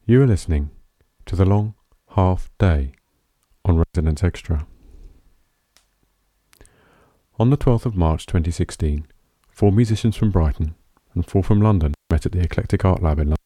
You are listening to The Long Half Day on Residence Extra. On the 12th of March 2016, 4 musicians from Brighton and 4 from London met at the Eclectic Art Lab in London.